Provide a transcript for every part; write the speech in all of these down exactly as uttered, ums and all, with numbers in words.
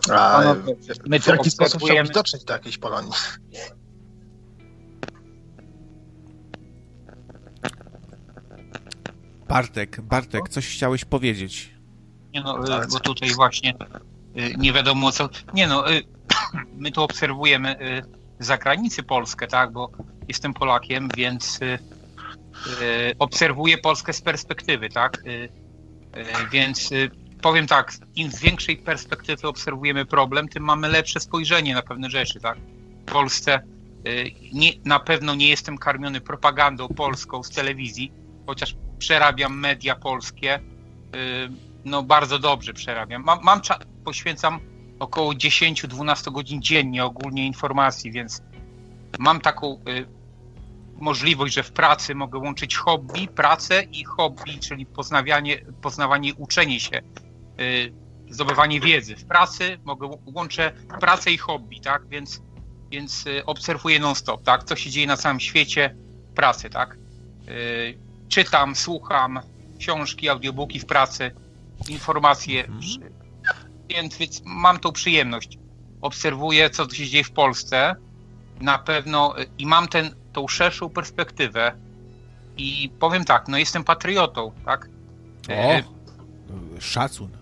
A no, my w jaki sposób chciałbyś dotrzeć do jakiejś Polonii? Bartek, Bartek, coś chciałeś powiedzieć? Nie no, bo tutaj właśnie nie wiadomo co... Nie no, my tu obserwujemy z zagranicy Polskę, tak, bo jestem Polakiem, więc obserwuję Polskę z perspektywy, tak, więc powiem tak, im z większej perspektywy obserwujemy problem, tym mamy lepsze spojrzenie na pewne rzeczy, tak. W Polsce nie, na pewno nie jestem karmiony propagandą polską z telewizji, chociaż przerabiam media polskie, no bardzo dobrze przerabiam. Mam, mam cza- poświęcam około dziesięć do dwunastu godzin dziennie ogólnie informacji, więc mam taką y, możliwość, że w pracy mogę łączyć hobby, pracę i hobby, czyli poznawanie, poznawanie, uczenie się, y, zdobywanie wiedzy. W pracy mogę łączę pracę i hobby, tak, więc, więc y, obserwuję non-stop, tak, co się dzieje na całym świecie, pracy, tak. Y, czytam, słucham książki, audiobooki w pracy, informacje, hmm. więc, więc mam tą przyjemność. Obserwuję, co się dzieje w Polsce, na pewno i mam ten, tą szerszą perspektywę i powiem tak, no jestem patriotą, tak? O, szacun.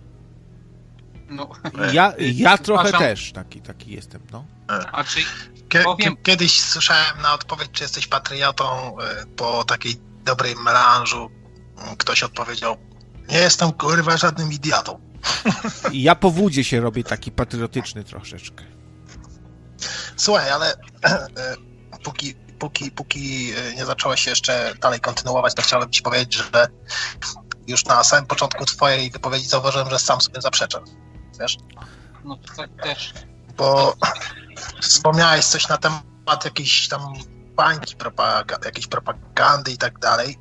No, ja ja trochę też taki, taki jestem, no. A czy, Kie- powiem... Kiedyś słyszałem na odpowiedź, czy jesteś patriotą, po takiej dobrej melanżu ktoś odpowiedział: nie jestem, kurwa, żadnym idiotą. Ja po wódzie się robię taki patriotyczny troszeczkę. Słuchaj, ale póki, póki, póki nie zacząłeś jeszcze dalej kontynuować, to chciałem ci powiedzieć, że już na samym początku twojej wypowiedzi zauważyłem, że sam sobie zaprzeczam. Wiesz? No to tak też. Bo wspomniałeś coś na temat jakiejś tam bańki, propag- jakiejś propagandy i tak dalej.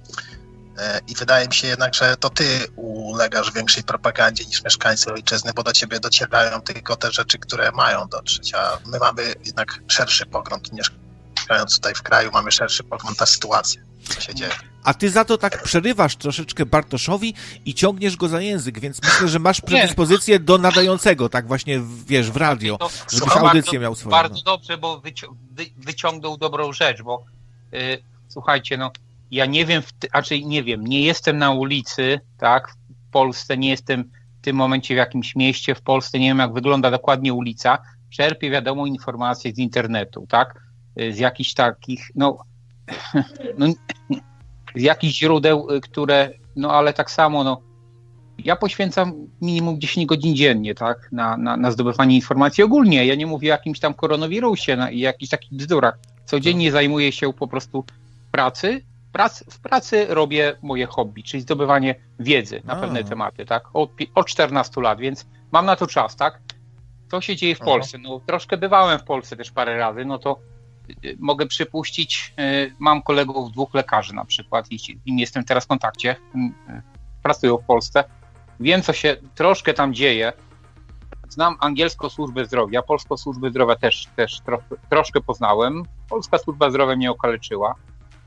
I wydaje mi się jednak, że to ty ulegasz większej propagandzie niż mieszkańcy ojczyzny, bo do ciebie docierają tylko te rzeczy, które mają dotrzeć, a my mamy jednak szerszy pogląd. Mieszkając tutaj w kraju, mamy szerszy pogląd na sytuację, co się dzieje. A ty za to tak przerywasz troszeczkę Bartoszowi i ciągniesz go za język, więc myślę, że masz predyspozycję do nadającego, tak właśnie, wiesz, w radio, no, żebyś audycję bardzo, miał swoją. Bardzo dobrze, bo wyci- wy- wyciągnął dobrą rzecz, bo yy, słuchajcie, no ja nie wiem, a czyli nie wiem, nie jestem na ulicy, tak, w Polsce, nie jestem w tym momencie w jakimś mieście w Polsce, nie wiem jak wygląda dokładnie ulica, czerpię wiadomo informacje z internetu, tak, z jakichś takich, no, no z jakichś źródeł, które, no ale tak samo, no, ja poświęcam minimum dziesięć godzin dziennie, tak, na, na, na zdobywanie informacji ogólnie, ja nie mówię o jakimś tam koronawirusie no, i jakichś takich bzdurach, codziennie zajmuję się po prostu pracy, Prac, w pracy robię moje hobby, czyli zdobywanie wiedzy na A. pewne tematy, tak? Od, od czternastu lat, więc mam na to czas, tak? Co się dzieje w Aha. Polsce? No troszkę bywałem w Polsce też parę razy, no to y, mogę przypuścić, y, mam kolegów dwóch lekarzy na przykład i z nimi jestem teraz w kontakcie, y, pracują w Polsce, wiem co się troszkę tam dzieje, znam angielską służbę zdrowia, polską służbę zdrowia też, też tro, troszkę poznałem, polska służba zdrowia mnie okaleczyła,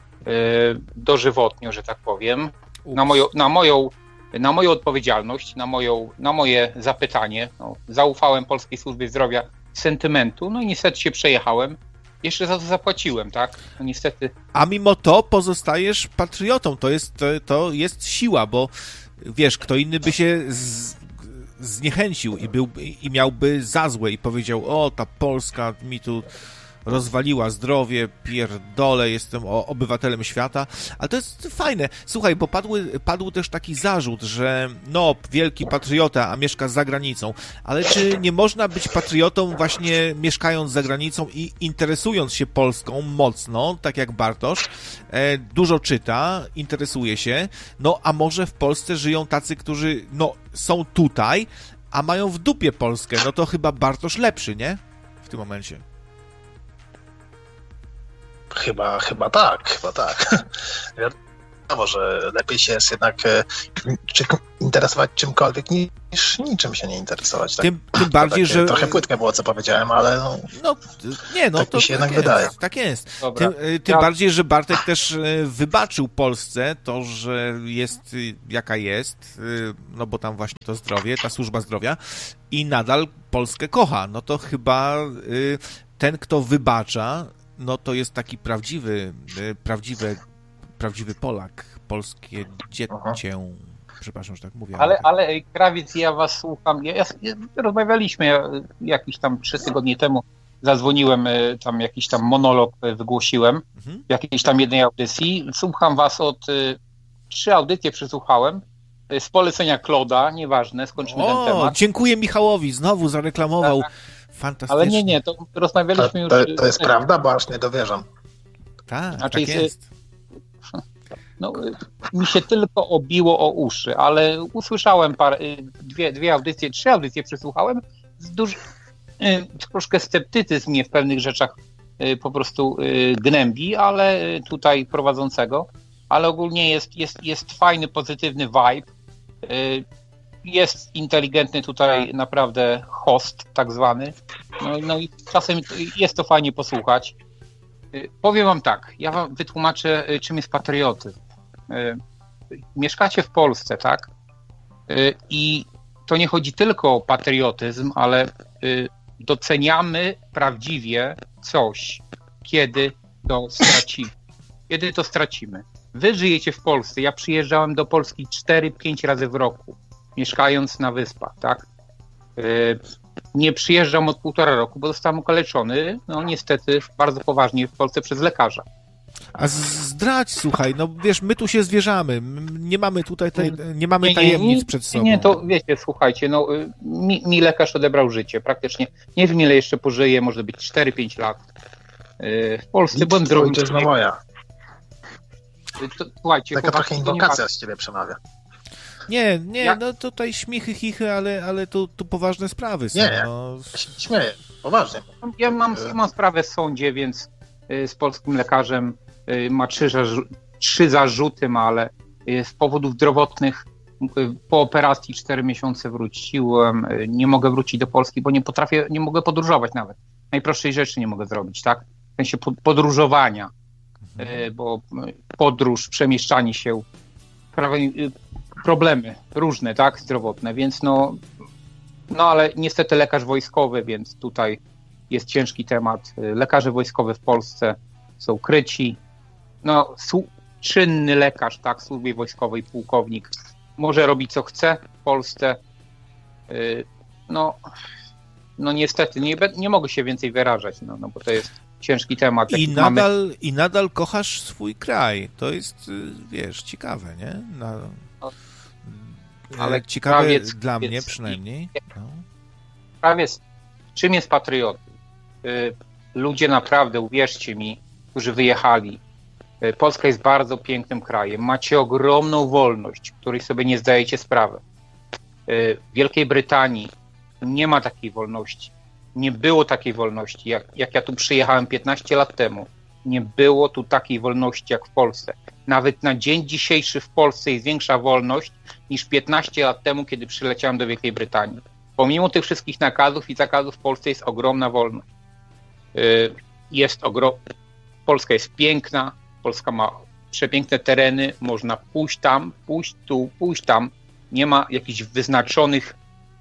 dożywotnio, że tak powiem, na moją, na moją, na moją odpowiedzialność, na, moją, na moje zapytanie. No, zaufałem Polskiej Służbie Zdrowia z sentymentu, no i niestety się przejechałem. Jeszcze za to zapłaciłem, tak? No niestety. A mimo to pozostajesz patriotą. To jest, to, to jest siła, bo wiesz, kto inny by się z, zniechęcił i, był, i miałby za złe i powiedział: o, ta Polska mi tu rozwaliła zdrowie, pierdolę, jestem obywatelem świata, ale to jest fajne. Słuchaj, bo padły, padł też taki zarzut, że no, wielki patriota, a mieszka za granicą, ale czy nie można być patriotą właśnie mieszkając za granicą i interesując się Polską mocno, tak jak Bartosz, e, dużo czyta, interesuje się, no a może w Polsce żyją tacy, którzy no, są tutaj, a mają w dupie Polskę, no to chyba Bartosz lepszy, nie? W tym momencie. Chyba, chyba tak, chyba tak. znowu, że lepiej się jest jednak czy interesować czymkolwiek niż niczym się nie interesować. Tak? Tym, tym bardziej, takie, że... Trochę płytkie było, co powiedziałem, ale no... no nie, no tak to mi się tak jednak jest, wydaje. Tak jest. Dobra. Tym, tym Ja... bardziej, że Bartek też wybaczył Polsce to, że jest jaka jest, no bo tam właśnie to zdrowie, ta służba zdrowia i nadal Polskę kocha. No to chyba ten, kto wybacza, no to jest taki prawdziwy, prawdziwy, prawdziwy Polak, polskie dziecię. Przepraszam, że tak mówię. Ale, tak. ale Krawiec, ja was słucham. Ja, ja, rozmawialiśmy ja, jakieś tam trzy tygodnie temu. Zadzwoniłem, tam jakiś tam monolog wygłosiłem mhm. w jakiejś tam jednej audycji. Słucham was od y, trzy audycje przesłuchałem. Z polecenia Kloda, nieważne, skończymy o, ten temat. Dziękuję Michałowi, znowu zareklamował. Tak. Fantastycznie. Ale nie, nie, to rozmawialiśmy to, już... To, to jest prawda, bo aż nie dowierzam. Tak, znaczy tak jest. jest. No, mi się tylko obiło o uszy, ale usłyszałem parę, dwie, dwie audycje, trzy audycje przesłuchałem. Z duży, troszkę sceptycyzm mnie w pewnych rzeczach po prostu gnębi, ale tutaj prowadzącego, ale ogólnie jest, jest, jest fajny, pozytywny vibe. Jest inteligentny tutaj naprawdę host tak zwany. No, no i czasem jest to fajnie posłuchać. Powiem wam tak, ja wam wytłumaczę, czym jest patriotyzm. Mieszkacie w Polsce, tak? I to nie chodzi tylko o patriotyzm, ale doceniamy prawdziwie coś, kiedy to stracimy. Kiedy to stracimy. Wy żyjecie w Polsce, ja przyjeżdżałem do Polski cztery pięć razy w roku, mieszkając na wyspach, tak? Nie przyjeżdżam od półtora roku, bo zostałem okaleczony, no niestety bardzo poważnie w Polsce przez lekarza. A zdradź, słuchaj, no wiesz, my tu się zwierzamy, nie mamy tutaj, tej, nie mamy tajemnic nie, nie, przed sobą. Nie, to wiecie, słuchajcie, no mi, mi lekarz odebrał życie, praktycznie, nie wiem ile jeszcze pożyję, może być cztery pięć lat. W Polsce byłem drogą. To jest na moja. To, słuchajcie, taka trochę inwokacja z ciebie przemawia. Nie, nie, ja... no tutaj śmichy, chichy, ale, ale tu, tu poważne sprawy są. Nie, no. ja się śmieję, poważnie. Ja mam, mam sprawę w sądzie, więc z polskim lekarzem ma trzy, trzy zarzuty, ale z powodów zdrowotnych po operacji cztery miesiące wróciłem. Nie mogę wrócić do Polski, bo nie potrafię, nie mogę podróżować nawet. Najprostszej rzeczy nie mogę zrobić, tak? W sensie podróżowania, mhm. bo podróż, przemieszczanie się, problemy różne, tak, zdrowotne, więc no, no ale niestety lekarz wojskowy, więc tutaj jest ciężki temat. Lekarze wojskowe w Polsce są kryci. No, czynny lekarz, tak, w służbie wojskowej, pułkownik, może robić co chce w Polsce. No, no niestety, nie, nie mogę się więcej wyrażać, no, no bo to jest ciężki temat. I nadal, mamy... I nadal kochasz swój kraj. To jest, wiesz, ciekawe, nie? Na... No, ale ciekawe krawiec, dla mnie przynajmniej. No. Krawiec, czym jest patriotyzm? Ludzie naprawdę, uwierzcie mi, którzy wyjechali. Polska jest bardzo pięknym krajem. Macie ogromną wolność, której sobie nie zdajecie sprawy. W Wielkiej Brytanii nie ma takiej wolności. Nie było takiej wolności. Jak, jak ja tu przyjechałem piętnaście lat temu, nie było tu takiej wolności jak w Polsce. Nawet na dzień dzisiejszy w Polsce jest większa wolność niż piętnaście lat temu, kiedy przyleciałem do Wielkiej Brytanii. Pomimo tych wszystkich nakazów i zakazów w Polsce jest ogromna wolność. Jest ogrom... Polska jest piękna, Polska ma przepiękne tereny, można pójść tam, pójść tu, pójść tam. Nie ma jakichś wyznaczonych...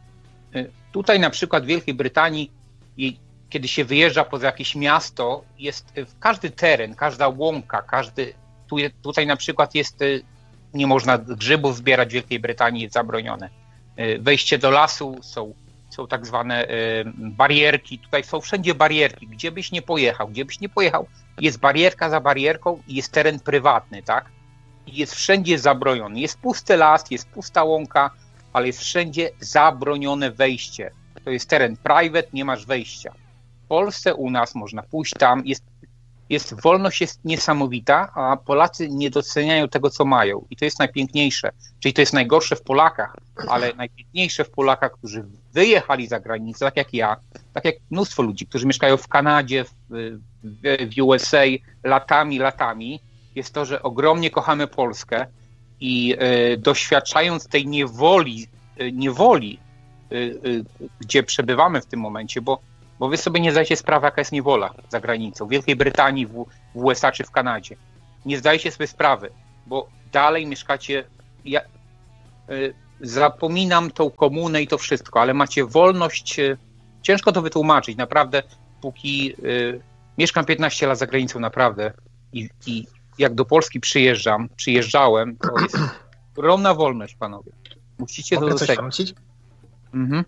Tutaj na przykład w Wielkiej Brytanii, kiedy się wyjeżdża poza jakieś miasto, jest każdy teren, każda łąka, każdy... Tu, tutaj na przykład jest... Nie można grzybów zbierać w Wielkiej Brytanii, jest zabronione. Wejście do lasu, są, są tak zwane barierki. Tutaj są wszędzie barierki. Gdzie byś nie pojechał, gdzie byś nie pojechał, jest barierka za barierką i jest teren prywatny, tak? I jest wszędzie zabroniony. Jest pusty las, jest pusta łąka, ale jest wszędzie zabronione wejście. To jest teren private, nie masz wejścia. W Polsce u nas można pójść tam, jest, jest wolność jest niesamowita, a Polacy nie doceniają tego, co mają. I to jest najpiękniejsze. Czyli to jest najgorsze w Polakach, ale najpiękniejsze w Polakach, którzy wyjechali za granicę, tak jak ja, tak jak mnóstwo ludzi, którzy mieszkają w Kanadzie, w, w U S A latami, latami. jest to, że ogromnie kochamy Polskę i y, doświadczając tej niewoli, y, niewoli y, y, gdzie przebywamy w tym momencie, bo, bo wy sobie nie zdajecie sprawy, jaka jest niewola za granicą, w Wielkiej Brytanii, w, w U S A czy w Kanadzie. Nie zdajecie sobie sprawy, bo dalej mieszkacie, ja, y, zapominam tą komunę i to wszystko, ale macie wolność, y, ciężko to wytłumaczyć, naprawdę, póki y, mieszkam piętnaście lat za granicą, naprawdę, i, i jak do Polski przyjeżdżam, przyjeżdżałem, to jest ogromna wolność, panowie. Musicie Mogę to coś dostać. wtrącić? Mhm.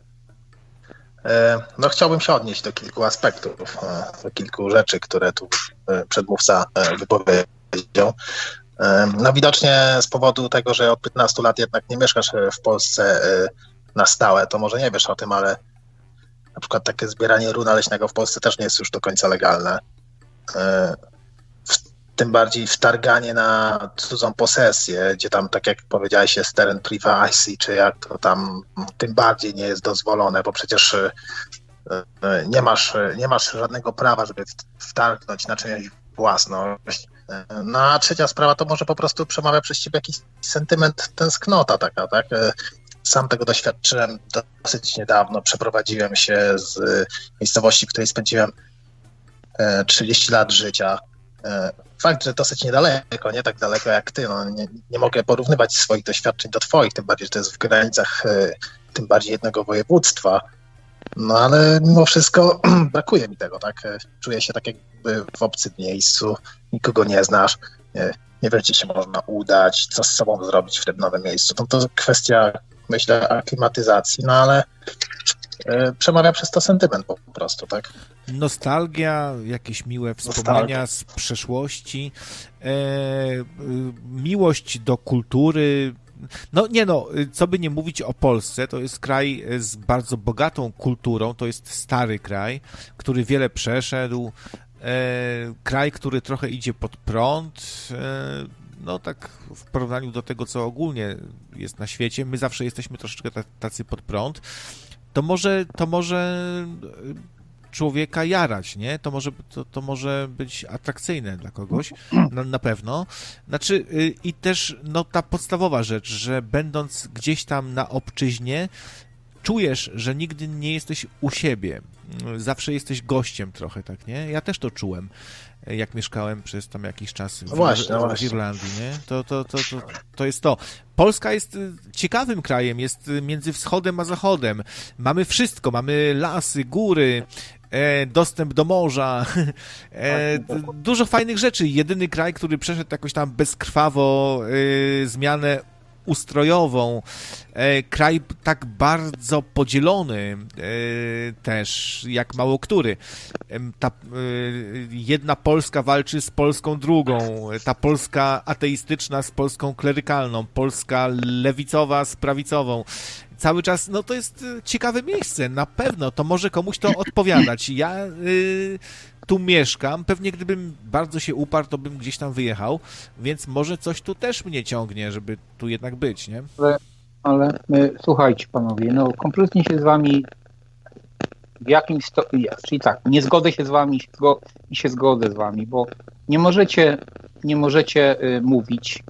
No chciałbym się odnieść do kilku aspektów, do kilku rzeczy, które tu przedmówca wypowiedział. No widocznie z powodu tego, że od piętnastu lat jednak nie mieszkasz w Polsce na stałe, to może nie wiesz o tym, ale na przykład takie zbieranie runa leśnego w Polsce też nie jest już do końca legalne. Tym bardziej wtarganie na cudzą posesję, gdzie tam, tak jak powiedziałeś, jest teren privacy, czy jak to tam, tym bardziej nie jest dozwolone, bo przecież nie masz, nie masz żadnego prawa, żeby wtargnąć na czyjąś własność. No a trzecia sprawa to może po prostu przemawia przez ciebie jakiś sentyment, tęsknota taka, tak? Sam tego doświadczyłem dosyć niedawno. Przeprowadziłem się z miejscowości, w której spędziłem trzydzieści lat życia. Fakt, że dosyć niedaleko, nie tak daleko jak ty. No, nie, nie mogę porównywać swoich doświadczeń do twoich, tym bardziej, że to jest w granicach tym bardziej jednego województwa. No ale mimo wszystko brakuje mi tego, tak? Czuję się tak jakby w obcym miejscu, nikogo nie znasz, nie, nie wiesz, gdzie się można udać, co z sobą zrobić w tym nowym miejscu. To, to kwestia, myślę, aklimatyzacji, no ale y, przemawia przez to sentyment po prostu, tak? Nostalgia, jakieś miłe wspomnienia Nostalgia. z przeszłości, e, y, miłość do kultury. No nie no, co by nie mówić o Polsce, to jest kraj z bardzo bogatą kulturą, to jest stary kraj, który wiele przeszedł, e, kraj, który trochę idzie pod prąd, e, no tak w porównaniu do tego, co ogólnie jest na świecie, my zawsze jesteśmy troszeczkę tacy pod prąd, to może, to może człowieka jarać, nie? To może, to, to może być atrakcyjne dla kogoś, na, na pewno. Znaczy yy, i też no ta podstawowa rzecz, że będąc gdzieś tam na obczyźnie, czujesz, że nigdy nie jesteś u siebie. Zawsze jesteś gościem trochę, tak, nie? Ja też to czułem, jak mieszkałem przez tam jakiś czas w, no właśnie, w, no w Irlandii, nie? To, to, to, to, to jest to. Polska jest ciekawym krajem, jest między wschodem a zachodem. Mamy wszystko, mamy lasy, góry, e, dostęp do morza, e, dużo fajnych rzeczy. Jedyny kraj, który przeszedł jakoś tam bezkrwawo e, zmianę ustrojową, e, kraj tak bardzo podzielony e, też, jak mało który. E, ta e, jedna Polska walczy z Polską drugą, ta Polska ateistyczna z Polską klerykalną, Polska lewicowa z prawicową. Cały czas, no to jest ciekawe miejsce, na pewno, to może komuś to odpowiadać. Ja y, tu mieszkam, pewnie gdybym bardzo się uparł, to bym gdzieś tam wyjechał, więc może coś tu też mnie ciągnie, żeby tu jednak być, nie? Ale, ale my, słuchajcie panowie, no kompletnie się z wami w jakimś stopniu, czyli tak, nie zgodzę się z wami i się zgodzę z wami, bo nie możecie, nie możecie y, mówić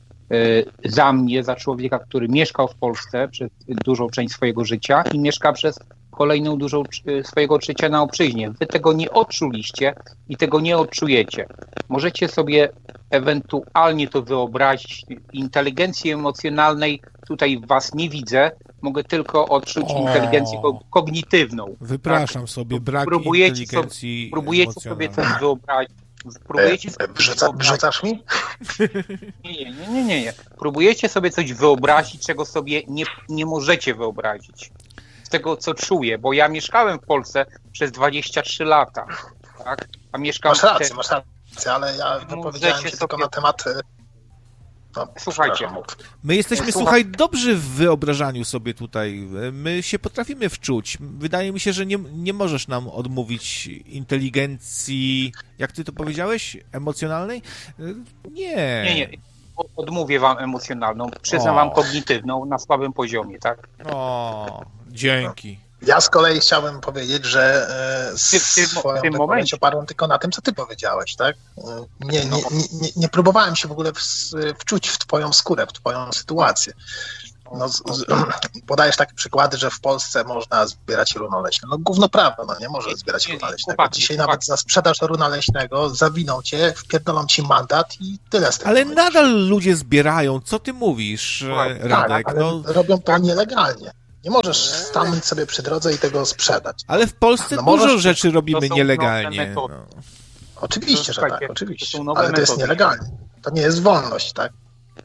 za mnie, za człowieka, który mieszkał w Polsce przez dużą część swojego życia i mieszka przez kolejną dużą swojego życia na obczyźnie. Wy tego nie odczuliście i tego nie odczujecie. Możecie sobie ewentualnie to wyobrazić. Inteligencji emocjonalnej tutaj w was nie widzę. Mogę tylko odczuć o, inteligencję kognitywną. Wypraszam tak? sobie, brak próbujecie inteligencji sobie, Próbujecie sobie coś wyobrazić. Próbujecie sobie Wrzuca, wrzucasz mi? Nie, nie, nie, nie, nie. Próbujecie sobie coś wyobrazić, czego sobie nie, nie możecie wyobrazić. Z tego, co czuję, bo ja mieszkałem w Polsce przez dwadzieścia trzy lata, tak? A mieszkałem... Masz rację, masz rację, ale ja wypowiedziałem się sobie... tylko na temat... No, słuchajcie. My jesteśmy, słuchaj, słuchaj, dobrzy w wyobrażaniu sobie tutaj. My się potrafimy wczuć. Wydaje mi się, że nie, nie możesz nam odmówić inteligencji, jak ty to powiedziałeś, emocjonalnej? Nie. Nie, nie. Odmówię wam emocjonalną. Przyznam o. wam kognitywną na słabym poziomie, tak? O, dzięki. Ja z kolei chciałbym powiedzieć, że e, Ty- ty- swoją w tym wypowiedź momencie- oparłem tylko na tym, co ty powiedziałeś, tak? E, Nie, nie, nie, nie, nie próbowałem się w ogóle w, wczuć w twoją skórę, w twoją sytuację. No, z, z, podajesz takie przykłady, że w Polsce można zbierać runa leśne. No gówno prawda, no nie może zbierać Nie, nie, runa leśnego. chłopaki, Dzisiaj chłopaki. nawet za sprzedaż runa leśnego zawiną cię, wpierdolą ci mandat i tyle z tego. Ale będzie. nadal ludzie zbierają. Co ty mówisz, Tak, e, Radek? Tak, ale No, robią to nielegalnie. Nie możesz stanąć sobie przy drodze i tego sprzedać. ale w Polsce No dużo możesz- rzeczy to robimy są nielegalnie. nowe metody. No. Oczywiście, że Słuchajcie, tak, to oczywiście. są nowe Ale to jest metody. nielegalnie. To nie jest wolność, tak?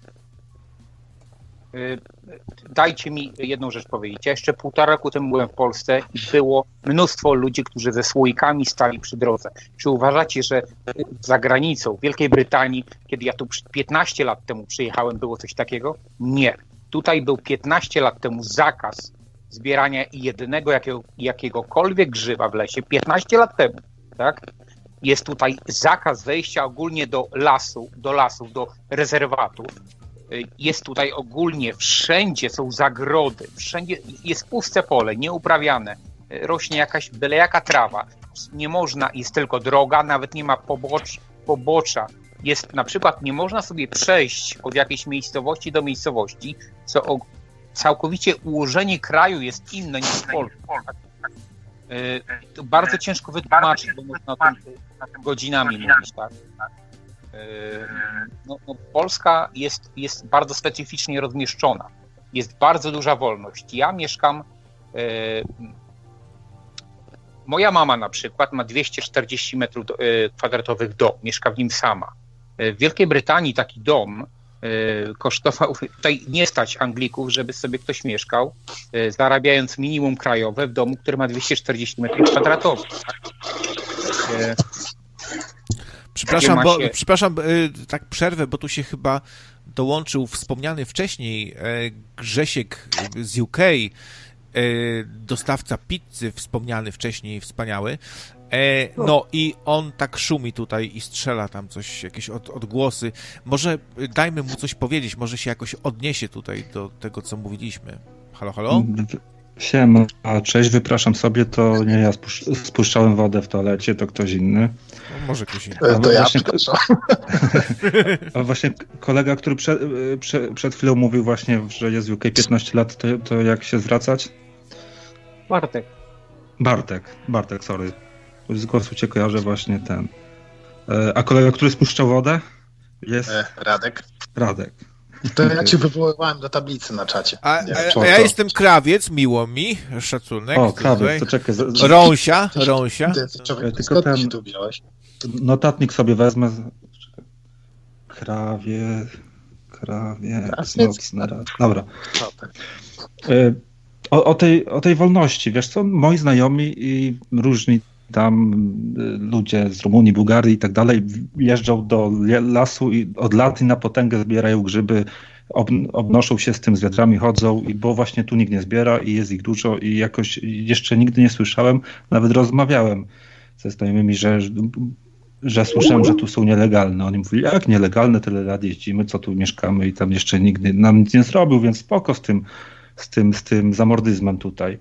Y, Dajcie mi jedną rzecz powiedzieć. Ja jeszcze półtora roku temu byłem w Polsce i było mnóstwo ludzi, którzy ze słoikami stali przy drodze. Czy uważacie, że za granicą, w Wielkiej Brytanii, kiedy ja tu piętnaście lat temu przyjechałem, było coś takiego? Nie. Tutaj był piętnaście lat temu zakaz zbierania jedynego jakiego, jakiegokolwiek grzyba w lesie. piętnaście lat temu, tak? Jest tutaj zakaz wejścia ogólnie do lasu, do lasów, do rezerwatów. Jest tutaj ogólnie, wszędzie są zagrody, wszędzie jest puste pole, nieuprawiane, rośnie jakaś byle jaka trawa, nie można, jest tylko droga, nawet nie ma pobocz, pobocza. Jest na przykład, nie można sobie przejść od jakiejś miejscowości do miejscowości, co o, całkowicie ułożenie kraju jest inne niż w Polsce. Yy, to bardzo ciężko wytłumaczyć, bo można o tym godzinami mówić, tak? No, no Polska jest, jest bardzo specyficznie rozmieszczona. Jest bardzo duża wolność. Ja mieszkam... E, moja mama na przykład ma dwieście czterdzieści metrów do, e, kwadratowych dom. Mieszka w nim sama. E, w Wielkiej Brytanii taki dom e, kosztował... Tutaj nie stać Anglików, żeby sobie ktoś mieszkał, e, zarabiając minimum krajowe w domu, który ma dwieście czterdzieści metrów kwadratowych. E, Przepraszam, ma bo, się- przepraszam, y, tak przerwę, bo tu się chyba dołączył wspomniany wcześniej e, Grzesiek z U K, e, dostawca pizzy, wspomniany wcześniej, wspaniały. E, no i on tak szumi tutaj i strzela tam coś, jakieś od, odgłosy. Może dajmy mu coś powiedzieć, może się jakoś odniesie tutaj do tego, co mówiliśmy. Halo, halo? Siema, cześć, wypraszam sobie, to nie ja spusz- spuszczałem wodę w toalecie, to ktoś inny. No, może ktoś inny. To, to ja właśnie- przepraszam. A właśnie kolega, który prze, prze, przed chwilą mówił właśnie, że jest w U K piętnaście lat, to, to jak się zwracać? Bartek. Bartek, Bartek, sorry. Z głosu cię kojarzę właśnie ten. E, A kolega, który spuszczał wodę? Jest E, Radek. Radek. To ja ci wywoływałem do tablicy na czacie. A, Nie, a, czy- a ja jestem krawiec, miło mi, szacunek. O, tutaj. krawiec, to czekaj. z- z- Rąsia, Rąsia. Ty, ty, człowiek, Tylko skąd ty ten- się tu wziąłeś? Notatnik sobie wezmę. Czekaj. Krawie... Krawie... Nocne rad. Dobra. No, tak. Y, O, o, tej, o tej wolności, wiesz co, moi znajomi i różni tam y, ludzie z Rumunii, Bułgarii i tak dalej jeżdżą do lasu i od lat i na potęgę zbierają grzyby, ob, obnoszą się z tym, z wiadrami chodzą, i bo właśnie tu nikt nie zbiera i jest ich dużo i jakoś jeszcze nigdy nie słyszałem, nawet rozmawiałem ze znajomymi, że, że słyszałem, że tu są nielegalne. Oni mówili, jak nielegalne, tyle lat jeździmy, co tu mieszkamy i tam jeszcze nigdy nam nic nie zrobił, więc spoko z tym z tym, z tym zamordyzmem tutaj.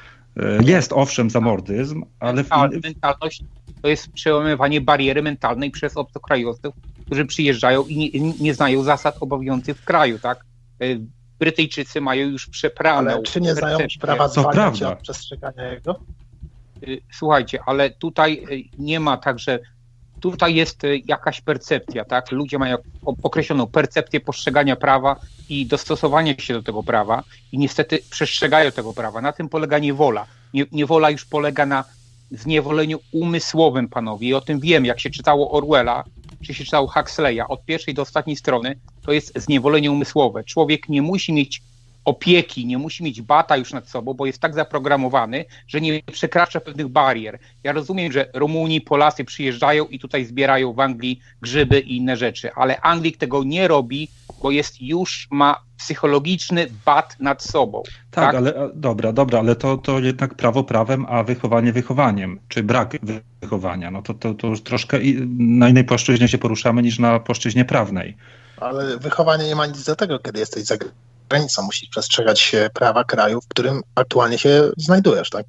Jest owszem zamordyzm, ale... W... Mentalność to jest przełamywanie bariery mentalnej przez obcokrajowców, którzy przyjeżdżają i nie, nie znają zasad obowiązujących w kraju, tak? Brytyjczycy mają już przepraną... Ale czy nie znają percepcję. prawa To zwalniać prawda. od przestrzegania jego? Słuchajcie, ale tutaj nie ma tak, że tutaj jest jakaś percepcja, tak? Ludzie mają określoną percepcję postrzegania prawa i dostosowania się do tego prawa i niestety przestrzegają tego prawa. Na tym polega niewola. Nie, niewola już polega na zniewoleniu umysłowym, panowie. I o tym wiem, jak się czytało Orwella, czy się czytało Huxleya, od pierwszej do ostatniej strony, to jest zniewolenie umysłowe. Człowiek nie musi mieć opieki, nie musi mieć bata już nad sobą, bo jest tak zaprogramowany, że nie przekracza pewnych barier. Ja rozumiem, że Rumuni, Polacy przyjeżdżają i tutaj zbierają w Anglii grzyby i inne rzeczy, ale Anglik tego nie robi, bo jest już ma psychologiczny bat nad sobą. Tak, tak? ale dobra, dobra, ale to, to jednak prawo prawem, a wychowanie wychowaniem, czy brak wychowania, no to, to, to już troszkę i na innej płaszczyźnie się poruszamy niż na płaszczyźnie prawnej. Ale wychowanie nie ma nic do tego, kiedy jesteś za granicą, musisz przestrzegać prawa kraju, w którym aktualnie się znajdujesz, tak?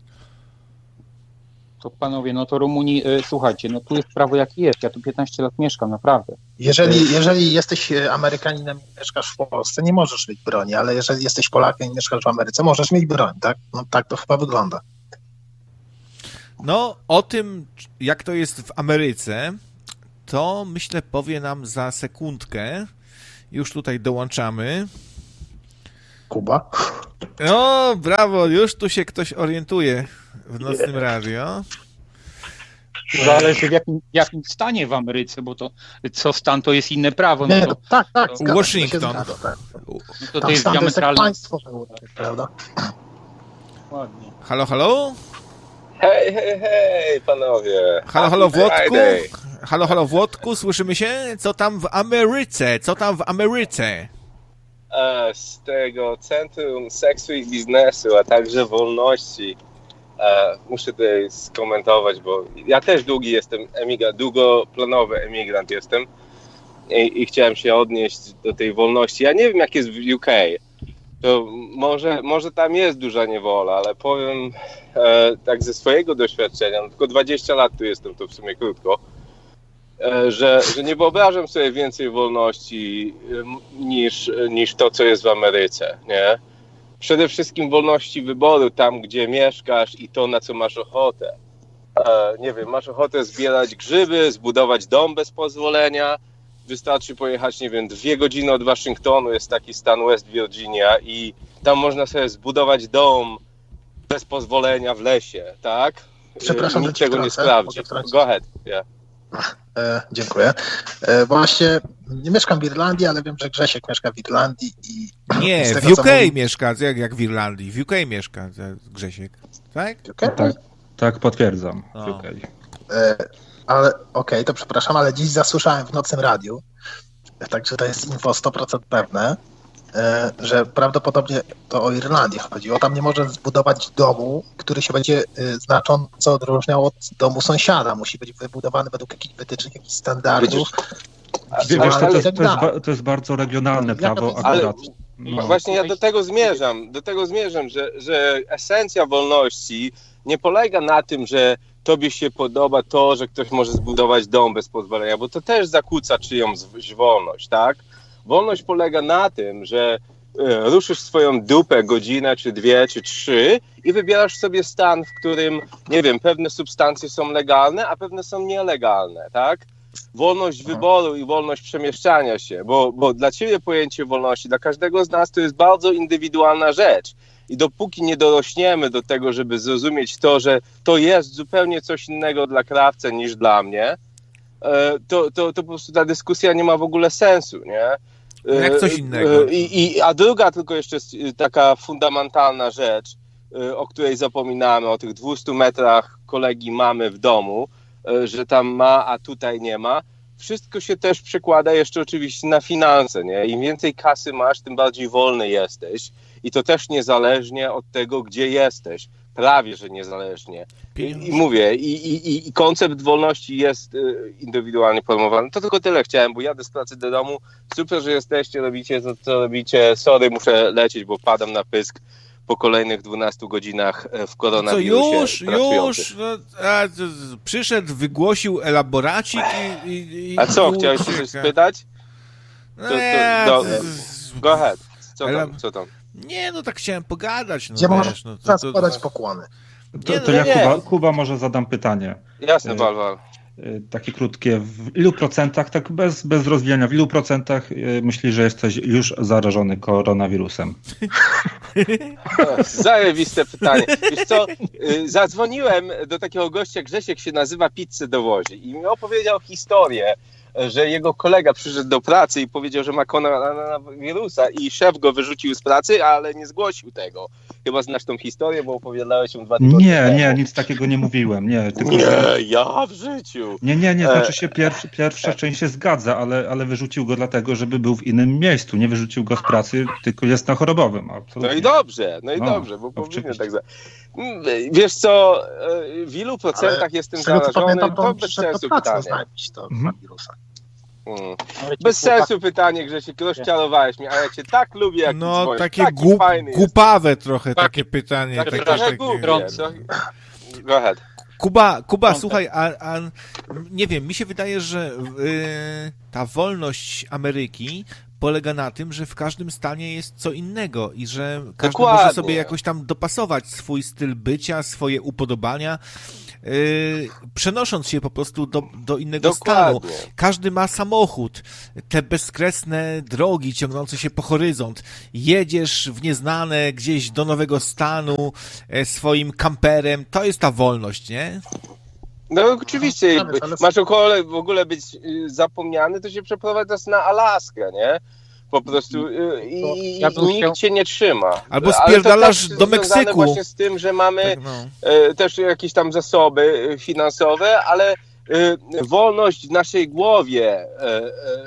To panowie, no to Rumunii, y, słuchajcie, no tu jest prawo jakie jest, ja tu piętnaście lat mieszkam, naprawdę. Jeżeli, jeżeli jesteś Amerykaninem i mieszkasz w Polsce, nie możesz mieć broni, ale jeżeli jesteś Polakiem i mieszkasz w Ameryce, możesz mieć broń, tak? No tak to chyba wygląda. No, o tym, jak to jest w Ameryce, to myślę powie nam za sekundkę. Już tutaj dołączamy. Kuba? No, brawo, już tu się ktoś orientuje w Nocnym Radio. Zależy w jakim, w jakim stanie w Ameryce, bo to co stan to jest inne prawo. No Nie, to, tak, tak. to zgadza, Washington. To, zgadza, tak. no to, to Tam jest stan to jest jak diametralnie. państwo w Europie, prawda? Ładnie. Halo, halo? Hej, hej, hej, panowie. Halo, halo, Happy Włodku? Friday. Halo, halo, Włodku, słyszymy się? Co tam w Ameryce? Co tam w Ameryce? E, z tego Centrum Seksu i Biznesu, a także Wolności e, muszę tutaj skomentować, bo ja też długi jestem emigrant, długoplanowy emigrant jestem i, i chciałem się odnieść do tej wolności. Ja nie wiem, jak jest w U K. To może, może tam jest duża niewola, ale powiem e, tak ze swojego doświadczenia, no tylko dwadzieścia lat tu jestem, to w sumie krótko, e, że, że nie wyobrażam sobie więcej wolności e, niż, niż to, co jest w Ameryce, nie? Przede wszystkim wolności wyboru tam, gdzie mieszkasz i to, na co masz ochotę. E, nie wiem, masz ochotę zbierać grzyby, zbudować dom bez pozwolenia. Wystarczy pojechać, nie wiem, dwie godziny od Waszyngtonu, jest taki stan West Virginia i tam można sobie zbudować dom bez pozwolenia w lesie, tak? Przepraszam, nikt że tego nie sprawdzi. Go ahead, yeah. E, dziękuję. E, właśnie nie mieszkam w Irlandii, ale wiem, że Grzesiek mieszka w Irlandii i... Nie, z w tego, U co K mówi- mieszka, jak, jak w Irlandii. W U K mieszka Grzesiek, tak? Okay? Tak, tak potwierdzam. O. Okay. E, ale okej, okay, to przepraszam, ale dziś zasłyszałem w Nocnym Radiu, także to jest info sto procent pewne, e, że prawdopodobnie to o Irlandię chodziło. Tam nie możesz zbudować domu, który się będzie e, znacząco odróżniał od domu sąsiada. Musi być wybudowany według jakichś wytycznych, jakichś standardów. Wiesz, Ale- to, to, jest, tak to, jest, dalej. ba- to jest bardzo regionalne Jaka prawo to jest- akurat. No. No. Właśnie ja do tego zmierzam, do tego zmierzam, że, że esencja wolności nie polega na tym, że tobie się podoba to, że ktoś może zbudować dom bez pozwolenia, bo to też zakłóca czyjąś wolność, tak? Wolność polega na tym, że e, ruszysz swoją dupę godzinę, czy dwie, czy trzy i wybierasz sobie stan, w którym, nie wiem, pewne substancje są legalne, a pewne są nielegalne, tak? Wolność wyboru i wolność przemieszczania się, bo, bo dla ciebie pojęcie wolności, dla każdego z nas to jest bardzo indywidualna rzecz. I dopóki nie dorośniemy do tego, żeby zrozumieć to, że to jest zupełnie coś innego dla krawca niż dla mnie, to, to, to po prostu ta dyskusja nie ma w ogóle sensu, nie? Jak coś innego. I, i, a druga tylko jeszcze taka fundamentalna rzecz, o której zapominamy, o tych dwustu metrach kolegi mamy w domu, że tam ma, a tutaj nie ma. Wszystko się też przekłada jeszcze oczywiście na finanse, nie? Im więcej kasy masz, tym bardziej wolny jesteś. I to też niezależnie od tego, gdzie jesteś. Prawie, że niezależnie. I, i mówię, i, i, i koncept wolności jest y, indywidualnie formowany. To tylko tyle chciałem, bo jadę z pracy do domu. Super, że jesteście, robicie to, co robicie. Sorry, muszę lecieć, bo padam na pysk po kolejnych dwunastu godzinach w Co koronawirusie. już, już, no, a, z, z, przyszedł, wygłosił elaboracik i... i, i A co, i chciałeś się ucieka. coś spytać? To, to, Nie, do, z- z- go ahead. Co Ele- tam, co tam? nie, no tak chciałem pogadać, no Gdzie wiesz, możesz no to, teraz to, podać pokłony. To, Nie, to no ja nie. Kuba, Kuba może zadam pytanie. Jasne, Y, wal, wal. Y, Takie krótkie. W ilu procentach, tak bez, bez rozwijania, w ilu procentach y, myślisz, że jesteś już zarażony koronawirusem? O, zajebiste pytanie. Wiesz co, y, zadzwoniłem do takiego gościa, Grzesiek się nazywa, pizzę dowozi i mi opowiedział historię, że jego kolega przyszedł do pracy i powiedział, że ma koronawirusa i szef go wyrzucił z pracy, ale nie zgłosił tego. Chyba znasz tą historię, bo opowiadałeś ją dwa tygodnie Nie, temu. nie, nic takiego nie mówiłem. Nie, tylko, Nie, że- ja w życiu. nie, nie, nie, znaczy się pierwszy, pierwsza część się zgadza, ale, ale wyrzucił go dlatego, żeby był w innym miejscu. Nie wyrzucił go z pracy, tylko jest na chorobowym. Absolutnie. No i dobrze, no i No, dobrze, bo powinien oczywiście. tak za... Wiesz co, w ilu procentach jestem z tego co zarażony, pamiętam, to to on bez przyszedł do sensu pracy pytanie. oznajmić to Mhm. wirusa. Hmm. Bez sensu pytanie, Grzesiek, rozczarowałeś mnie, a ja cię tak lubię, jak No, dzwonisz. takie Taki głup, fajny głupawe trochę Tak. takie pytanie. Takie Takie, trochę takie, głupie. Trące. Go ahead. Kuba, Kuba, słuchaj, a, a nie wiem, mi się wydaje, że yy, ta wolność Ameryki polega na tym, że w każdym stanie jest co innego i że każdy Dokładnie. może sobie jakoś tam dopasować swój styl bycia, swoje upodobania, yy, przenosząc się po prostu do, do innego Dokładnie. stanu. Każdy ma samochód, te bezkresne drogi ciągnące się po horyzont. Jedziesz w nieznane gdzieś do nowego stanu e, swoim kamperem. To jest ta wolność, nie? No oczywiście, No, ale- masz okole w ogóle być y, zapomniany, to się przeprowadzasz na Alaskę, nie? Po prostu y, i, Ja i bym nikt chciał- cię nie trzyma. Albo Ale to spierdalasz też do związane Meksyku. właśnie z tym, że mamy Tak, no. e, też jakieś tam zasoby e, finansowe, ale e, wolność w naszej głowie, e, e,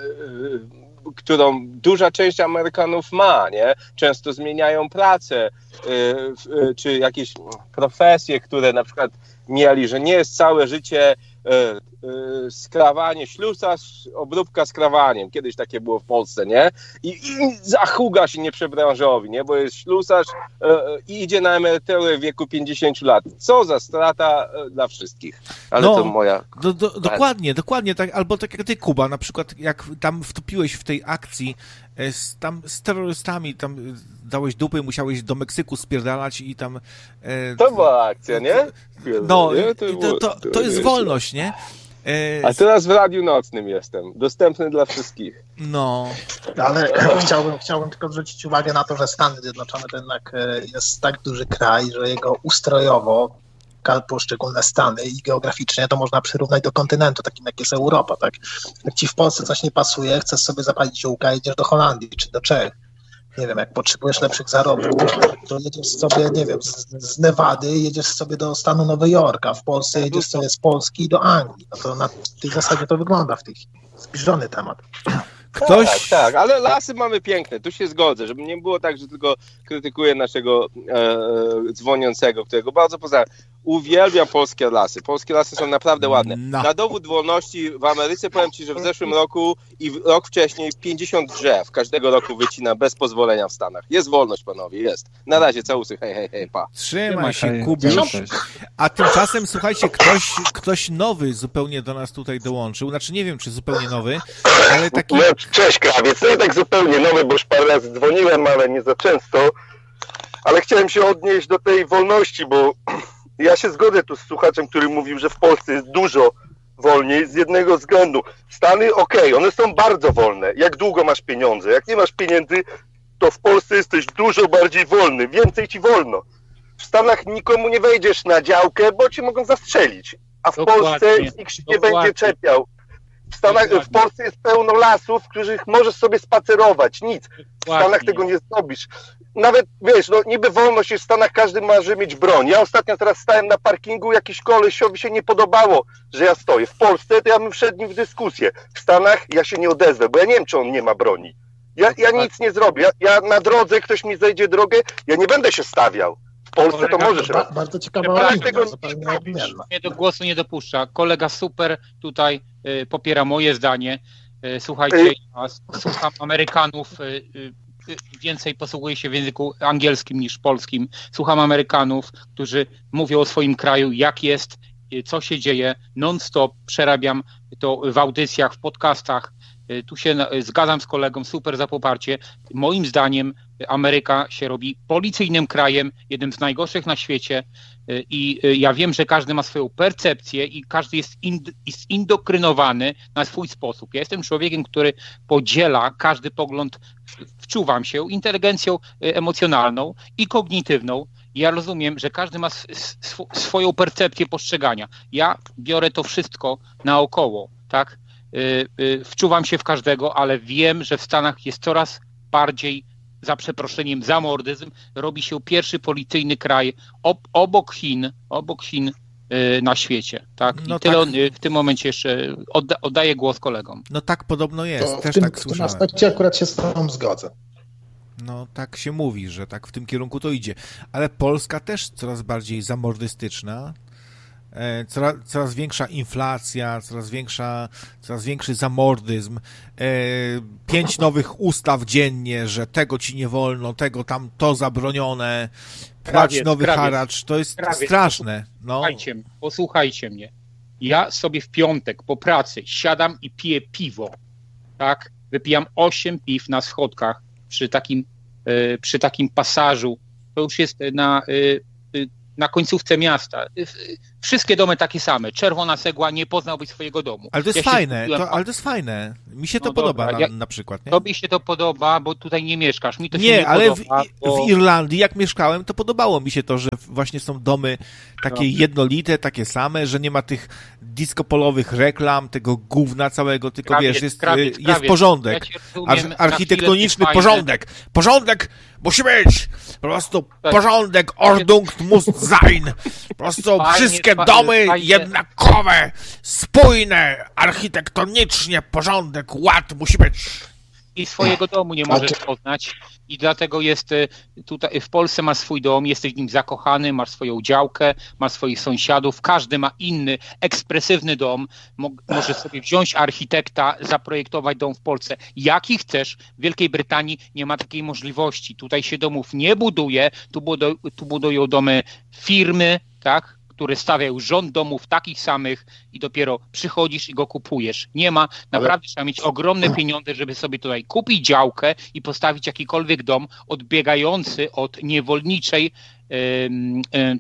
e, którą duża część Amerykanów ma, nie? Często zmieniają pracę, e, w, e, czy jakieś profesje, które na przykład mieli, że nie jest całe życie e, e, skrawanie, ślusarz, obróbka skrawaniem. Kiedyś takie było w Polsce, nie? I, i zachuga się nieprzebranżowi, nie? Bo jest ślusarz e, e, i idzie na emeryturę w wieku pięćdziesięciu lat. Co za strata e, dla wszystkich. Ale No. to moja... Do, do, dokładnie, dokładnie tak, albo tak jak ty, Kuba, na przykład jak tam wtopiłeś w tej akcji e, z, tam, z terrorystami, tam e, dałeś dupy, musiałeś do Meksyku spierdalać i tam... E, To była akcja, nie? No, Nie? i to, to, to, to jest nie wolność, nie? E, A teraz w Radiu Nocnym jestem. Dostępny dla wszystkich. No, Ale chciałbym, chciałbym tylko zwrócić uwagę na to, że Stany Zjednoczone to jednak e, jest tak duży kraj, że jego ustrojowo ka- poszczególne stany i geograficznie to można przyrównać do kontynentu, takim jak jest Europa, tak? Jak ci w Polsce coś nie pasuje, chcesz sobie zapalić ziółka, jedziesz do Holandii czy do Czech. Nie wiem, jak potrzebujesz lepszych zarobków, to jedziesz sobie, nie wiem, z, z Nevady, jedziesz sobie do stanu Nowy Jork, a w Polsce jedziesz sobie z Polski do Anglii. No to na tej zasadzie to wygląda w tej chwili. Zbliżony temat. ktoś... Tak, tak, ale lasy mamy piękne, tu się zgodzę, żeby nie było tak, że tylko krytykuję naszego e, dzwoniącego, którego bardzo pozdrawiam. Uwielbiam polskie lasy. Polskie lasy są naprawdę ładne. No. Na dowód wolności w Ameryce powiem ci, że w zeszłym roku i w- rok wcześniej pięćdziesiąt drzew każdego roku wycina bez pozwolenia w Stanach. Jest wolność, panowie, jest. Na razie, całusy, hej, hej, hej, pa. Trzymaj się, Hej, Kubiusz. cześć. A tymczasem, słuchajcie, ktoś, ktoś nowy zupełnie do nas tutaj dołączył. Znaczy, nie wiem, czy zupełnie nowy, ale taki... No, cześć krawiec, nie tak zupełnie nowy, bo już parę razy dzwoniłem, ale nie za często. Ale chciałem się odnieść do tej wolności, bo ja się zgodzę tu z słuchaczem, który mówił, że w Polsce jest dużo wolniej z jednego względu. Stany, okej, one są bardzo wolne. Jak długo masz pieniądze? Jak nie masz pieniędzy, to w Polsce jesteś dużo bardziej wolny. Więcej ci wolno. W Stanach nikomu nie wejdziesz na działkę, bo cię mogą zastrzelić. A w Dokładnie, Polsce nikt się nie dokładnie. będzie czepiał. W Stanach, w Dokładnie. Polsce jest pełno lasów, w których możesz sobie spacerować. Nic. W Stanach Dokładnie. tego nie zrobisz. Nawet, wiesz, no niby wolność jest w Stanach, każdy może mieć broń. Ja ostatnio teraz stałem na parkingu, jakiś kolesiowi się nie podobało, że ja stoję. W Polsce to ja bym wszedł w dyskusję. W Stanach ja się nie odezwę, bo ja nie wiem, czy on nie ma broni. Ja, ja nic nie zrobię. Ja, ja na drodze, ktoś mi zejdzie drogę, ja nie będę się stawiał. W Polsce to możesz Ba- robić. bardzo ciekawa Przepraszam, opinia, tego zupełnie nie odmienna. Mnie do głosu nie dopuszcza. Kolega super tutaj y, popiera moje zdanie. Y, słuchajcie, ja s- słucham Amerykanów, y, y, y, więcej posługuję się w języku angielskim niż polskim. Słucham Amerykanów, którzy mówią o swoim kraju, jak jest, y, co się dzieje, non-stop przerabiam to w audycjach, w podcastach. Y, Tu się na- zgadzam z kolegą, super za poparcie. Moim zdaniem Ameryka się robi policyjnym krajem, jednym z najgorszych na świecie. I ja wiem, że każdy ma swoją percepcję i każdy jest, ind- jest indoktrynowany na swój sposób. Ja jestem człowiekiem, który podziela każdy pogląd, wczuwam się inteligencją emocjonalną i kognitywną. Ja rozumiem, że każdy ma sw- sw- swoją percepcję postrzegania. Ja biorę to wszystko naokoło, tak? Y, y, Wczuwam się w każdego, ale wiem, że w Stanach jest coraz bardziej, za przeproszeniem, zamordyzm, robi się pierwszy policyjny kraj ob, obok Chin, obok Chin y, na świecie. Tak? No I tyle tak. on, y, w tym momencie jeszcze odda, oddaję głos kolegom. No tak podobno jest, To też w tym, tak w tym słyszałem. aspekcie akurat się z tobą zgodzę. No tak się mówi, że tak w tym kierunku to idzie. Ale Polska też coraz bardziej zamordystyczna. Coraz, coraz większa inflacja, coraz większa, coraz większy zamordyzm, pięć nowych ustaw dziennie, że tego ci nie wolno, tego tam to zabronione, płać krawiec, nowy krawiec, haracz, to jest krawiec, straszne. No. Posłuchajcie, posłuchajcie mnie. Ja sobie w piątek po pracy siadam i piję piwo, tak? Wypijam osiem piw na schodkach przy takim, przy takim pasażu. To już jest na na końcówce miasta. Wszystkie domy takie same. Czerwona cegła, nie poznałbyś swojego domu. Ale to jest ja fajne, to, ale to jest fajne. Mi się to no podoba dobra, na, ja, na przykład. Nie? Tobie się to podoba, bo tutaj nie mieszkasz. Mi to się nie, nie ale podoba. W, bo... w Irlandii, jak mieszkałem, to podobało mi się to, że właśnie są domy takie no. jednolite, takie same, że nie ma tych disco-polowych reklam, tego gówna całego, tylko krawiec, wiesz, jest, krawiec, jest krawiec. porządek. Ja rozumiem, Ar- architektoniczny porządek. Porządek musi być! Po prostu tak. porządek, Ordnung muss sein! Po prostu fajnie, wszystkie fajnie, domy fajnie. jednakowe, spójne, architektonicznie, porządek, ład musi być. I swojego domu nie możesz poznać i dlatego jest tutaj, w Polsce masz swój dom, jesteś w nim zakochany, masz swoją działkę, masz swoich sąsiadów, każdy ma inny, ekspresywny dom, Mo- możesz sobie wziąć architekta, zaprojektować dom w Polsce, jaki chcesz. W Wielkiej Brytanii nie ma takiej możliwości, tutaj się domów nie buduje, tu, budu- tu budują domy firmy, tak? które stawiają rząd domów takich samych i dopiero przychodzisz i go kupujesz. Nie ma, naprawdę Ale... trzeba mieć ogromne pieniądze, żeby sobie tutaj kupić działkę i postawić jakikolwiek dom odbiegający od niewolniczej, yy, yy,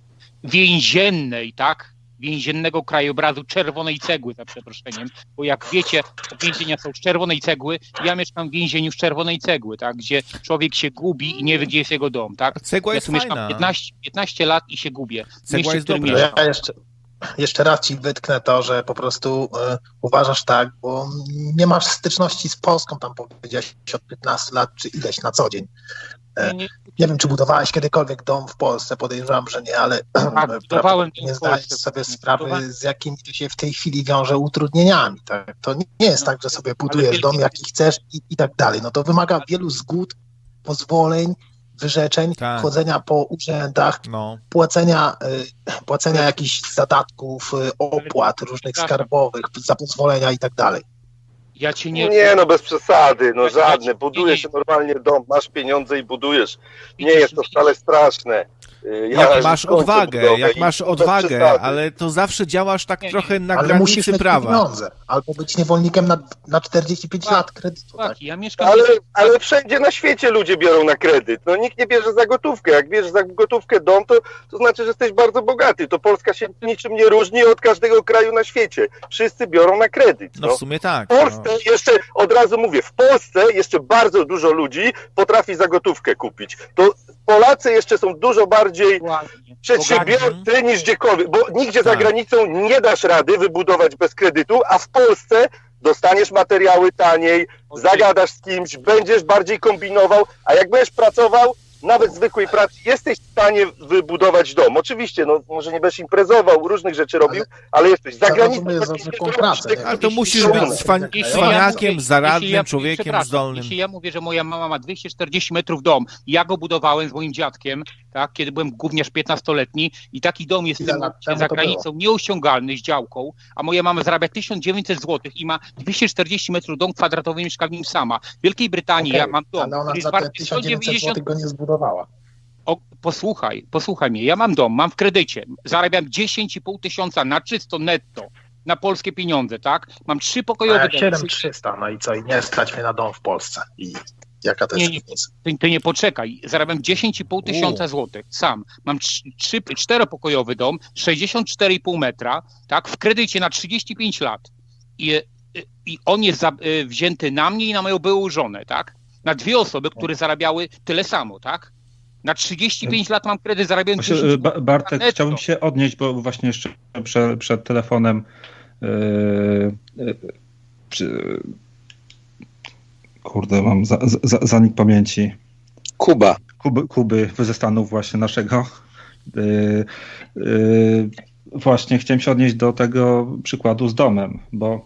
więziennej, tak? więziennego krajobrazu czerwonej cegły, za przeproszeniem, bo jak wiecie, więzienia są z czerwonej cegły, ja mieszkam w więzieniu z czerwonej cegły, tak, gdzie człowiek się gubi i nie wie, gdzie jest jego dom, tak. Cegła ja jest tu fajna. mieszkam piętnaście, piętnaście lat i się gubię. Cegła jest dobra. Ja jeszcze, jeszcze raz ci wytknę to, że po prostu y, uważasz tak, bo nie masz styczności z Polską, tam powiedziałeś od piętnastu lat, czy ileś na co dzień. Nie, nie. nie wiem, czy budowałeś kiedykolwiek dom w Polsce, podejrzewam, że nie, ale budowałem nie zdajesz sobie sprawy, budowałem. z jakimi to się w tej chwili wiąże utrudnieniami. Tak? To nie jest no, tak, że sobie budujesz dom, jaki chcesz i, i tak dalej. No to wymaga wielu zgód, pozwoleń, wyrzeczeń, tak. chodzenia po urzędach, no. płacenia, y, płacenia jakichś zadatków, y, opłat różnych skarbowych, za pozwolenia i tak dalej. Ja ci nie... nie, no bez przesady, no żadne. Budujesz normalnie dom, masz pieniądze i budujesz. Nie jest to wcale straszne. Ja jak masz odwagę, jak masz odwagę, ale to zawsze działasz tak nie, trochę na ale granicy prawa. Pieniądze, albo być niewolnikiem na, na czterdzieści pięć tak, lat kredytu. Tak. Tak. Ja mieszkam ale, ale wszędzie na świecie ludzie biorą na kredyt. No nikt nie bierze za gotówkę. Jak bierzesz za gotówkę dom, to, to znaczy, że jesteś bardzo bogaty. To Polska się niczym nie różni od każdego kraju na świecie. Wszyscy biorą na kredyt. No, no w sumie tak. W Polsce no. jeszcze, od razu mówię, w Polsce jeszcze bardzo dużo ludzi potrafi za gotówkę kupić. To Polacy jeszcze są dużo bardziej przedsiębiorcy niż gdziekolwiek, bo nigdzie tak. za granicą nie dasz rady wybudować bez kredytu, a w Polsce dostaniesz materiały taniej, zagadasz z kimś, będziesz bardziej kombinował, a jak będziesz pracował, nawet zwykłej pracy, jesteś w stanie wybudować dom. Oczywiście, no może nie będziesz imprezował, różnych rzeczy robił, ale, ale jesteś za granicą. Ale to musisz być cwaniakiem, ja zaradnym ja, człowiekiem zdolnym. Jeśli ja mówię, że moja mama ma dwieście czterdzieści metrów dom, ja go budowałem z moim dziadkiem, tak, kiedy byłem gówniarz piętnastoletni i taki dom jest tym, za granicą nieosiągalny z działką, a moja mama zarabia tysiąc dziewięćset złotych i ma dwieście czterdzieści metrów dom kwadratowy, mieszka w nim sama. W Wielkiej Brytanii okay, ja mam dom, ale ona za te tysiąc dziewięćset złotych go nie zbudowała. O, posłuchaj, posłuchaj mnie, ja mam dom, mam w kredycie, zarabiam dziesięć i pół tysiąca na czysto netto, na polskie pieniądze, tak? Mam trzy pokojowe domy. siedem tysięcy trzysta, no i co, i nie stać mnie na dom w Polsce. I jaka to jest różnica? Ty, ty nie poczekaj, zarabiam dziesięć i pół tysiąca złotych, sam. Mam trzy, czteropokojowy dom, sześćdziesiąt cztery i pół metra, tak? W kredycie na trzydzieści pięć lat. I, i on jest za, wzięty na mnie i na moją byłą żonę, tak? Na dwie osoby, które zarabiały tyle samo, tak? Na trzydzieści pięć lat mam kredyt, zarabiam dziesięć Bartek, chciałbym się odnieść, bo właśnie jeszcze przed, przed telefonem yy, yy, przy, kurde, mam za, za, zanik pamięci. Kuba. Kuby, Kuby ze Stanów właśnie naszego. Yy, yy, właśnie chciałem się odnieść do tego przykładu z domem, bo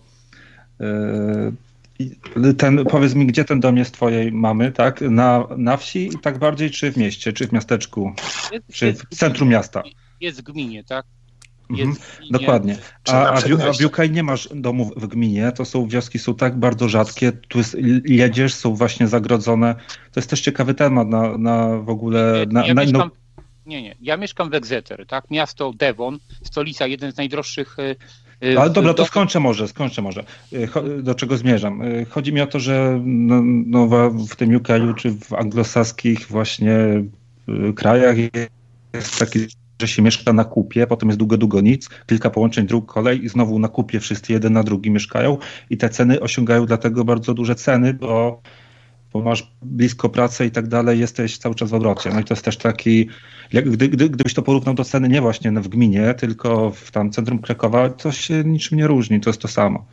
yy, ten, powiedz mi, gdzie ten dom jest twojej mamy, tak? Na, na wsi i tak bardziej, czy w mieście, czy w miasteczku, jest, czy jest w centrum miasta? Jest w gminie, tak? Jest Mhm, w gminie. dokładnie. Czy A, na a, w, a w przedmieściach. U K nie masz domów w gminie, to są wioski, są tak bardzo rzadkie, tu jest, jedziesz, są właśnie zagrodzone. To jest też ciekawy temat na, na w ogóle... Na, Ja na, mieszkam, no, nie, nie, ja mieszkam w Exeter, tak? Miasto Devon, stolica, jeden z najdroższych... y, y, ale dobra, to domów. skończę może, skończę może. Y, cho- Do czego zmierzam? Y, Chodzi mi o to, że no, no, w- w tym U K czy w anglosaskich właśnie y, krajach jest taki, że się mieszka na kupie, potem jest długo, długo nic, kilka połączeń dróg, kolej i znowu na kupie wszyscy jeden na drugi mieszkają i te ceny osiągają dlatego bardzo duże ceny, bo, bo masz blisko pracę i tak dalej, jesteś cały czas w obrocie. No i to jest też taki, jak, gdy, gdy, gdybyś to porównał do ceny nie właśnie w gminie, tylko w tam centrum Krakowa, to się niczym nie różni, to jest to samo.